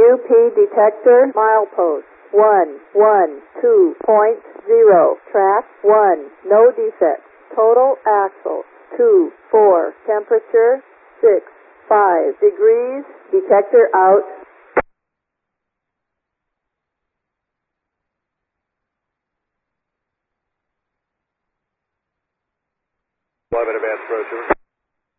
UP detector milepost 112.0. Track 1. No defects. Total axle 2, 4. Temperature 6, 5 degrees. Detector out. 11 advanced approach.